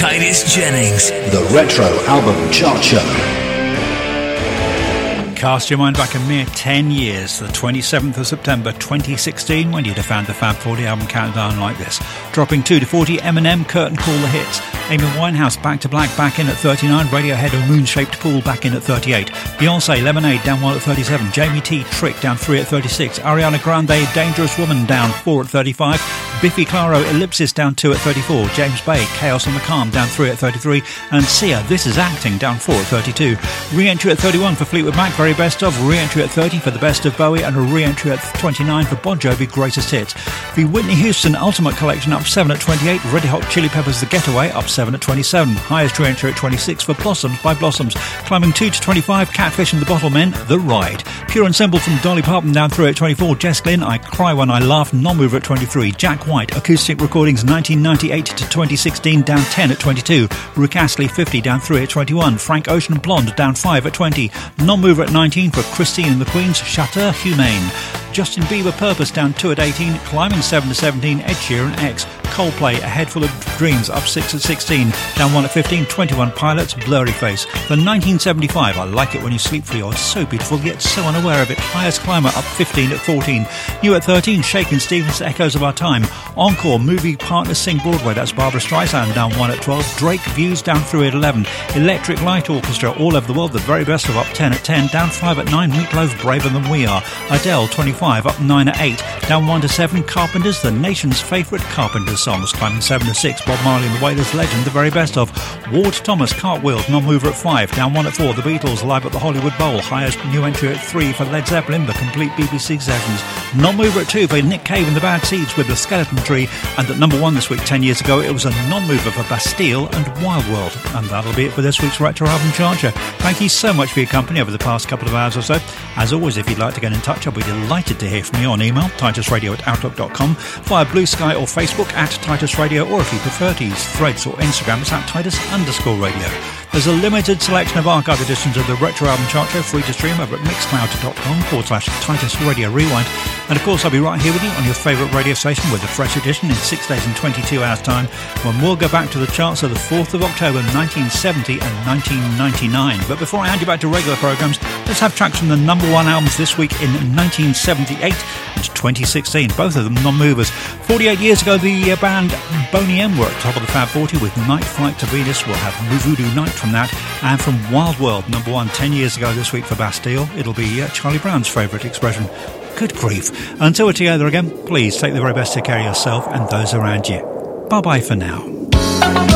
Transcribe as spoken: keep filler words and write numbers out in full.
Titus Jennings. The Retro Album Chart Show. Cast your mind back a mere ten years, the twenty-seventh of September twenty sixteen, when you'd have found the Fab forty album countdown like this. Dropping two to forty, Eminem, Curtain Call the hits. Amy Winehouse, Back to Black, back in at thirty-nine. Radiohead, A Moon-Shaped Pool, back in at thirty-eight. Beyonce, Lemonade, down one at thirty-seven. Jamie T, Trick, down three at thirty-six. Ariana Grande, Dangerous Woman, down four at thirty-five. Biffy Clyro, Ellipsis, down two at thirty-four. James Bay, Chaos on the Calm, down three at thirty-three. And Sia, This Is Acting, down four at thirty-two. Re-entry at thirty-one for Fleetwood Mac, Very Best Of. Re-entry at thirty for The Best of Bowie. And a re-entry at twenty-nine for Bon Jovi, Greatest Hits. The Whitney Houston Ultimate Collection, up seven at twenty-eight. Red Hot Chili Peppers, The Getaway, up seven at twenty-seven. Highest re-entry at twenty-six for Blossoms by Blossoms. Climbing two to twenty-five, Catfish and the Bottlemen, The Ride. Pure and Simple from Dolly Parton, down three at twenty-four. Jess Glynn, I Cry When I Laugh, non-mover at twenty-three. Jack White, Acoustic Recordings nineteen ninety-eight to twenty sixteen, down ten at twenty-two. Rick Astley, fifty, down three at twenty-one. Frank Ocean Blonde, down five at twenty. Non-mover at nineteen for Christine and the Queens, Chateau Humane. Justin Bieber, Purpose, down two at eighteen. Climbing seven to seventeen, Ed Sheeran, X. Coldplay, A Head Full of Dreams, up six at sixteen. Down one at fifteen, twenty-one Pilots, Blurry Face. For nineteen seventy-five, I Like It When You Sleep For You're So Beautiful, Yet So Unaware of It. Highest climber, up fifteen at fourteen. New at thirteen, Shakin' Stevens, Echoes of Our Time. Encore, Movie Partners Sing Broadway, that's Barbara Streisand, down one at twelve. Drake, Views, down three at eleven. Electric Light Orchestra, All Over the World, The Very Best of, up ten at ten. Down five at nine, Meatloaf, Braver Than We Are. Adele, twenty-five, up nine at eight. Down one to seven, Carpenters, the nation's favourite Carpenters songs. Climbing seven to six, Bob Marley and the Wailers, Legend, The Very Best of. Ward Thomas, Cartwheels, non-mover at five. Down one at four, The Beatles, Live at the Hollywood Bowl. Highest new entry at three for Led Zeppelin, The Complete B B C Sessions. Non-mover at two for Nick Cave and the Bad Seeds with The Skeleton Tree. And at number one this week, ten years ago, it was a non-mover for Bastille and Wild World. And that'll be it for this week's Retro Album Chart Show. Thank you so much for your company over the past couple of hours or so. As always, if you'd like to get in touch, I'll be delighted to hear from you on email, titusradio at outlook dot com, via Blue Sky or Facebook at Titus Radio, or if you prefer to use Threads or Instagram, it's at Titus underscore radio. There's a limited selection of archive editions of the Retro Album Chart Show, free to stream over at mixcloud.com forward slash Titus Radio Rewind. And of course, I'll be right here with you on your favourite radio station with a fresh edition in six days and twenty-two hours time, when we'll go back to the charts of the fourth of October nineteen seventy and nineteen ninety-nine. But before I hand you back to regular programmes, let's have tracks from the number one albums this week in nineteen seventy-eight and twenty sixteen, both of them non-movers. forty-eight years ago, the band Boney M were at the top of the Fab forty with Night Flight to Venus. We'll have Voodoo Night from that, and from Wild World, number one ten years ago this week for Bastille, it'll be uh, Charlie Brown's favourite expression. Good grief. Until we're together again, please take the very best to care of yourself and those around you. Bye bye for now.